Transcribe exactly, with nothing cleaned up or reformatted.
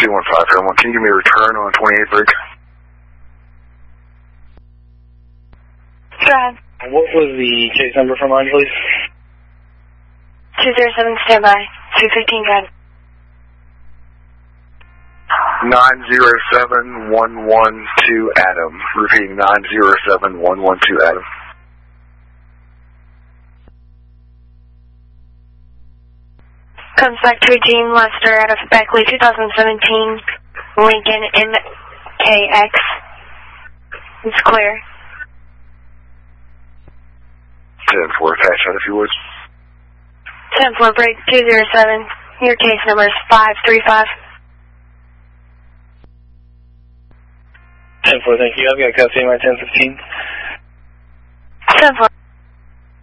two one five, Fairmont. Can you give me a return on twenty-eighth break? Drive. What was the case number for mine, please? two zero seven, standby. two fifteen, guide. nine zero seven one one two, Adam. Repeating, nine zero seven one one two, Adam. Comes back to Gene Lester out of Beckley, two thousand seventeen Lincoln M K X. It's clear. ten four, attach that if you would. ten four, break two zero seven. Your case number is five three five. ten four, thank you. I've got custody of my ten fifteen. ten four.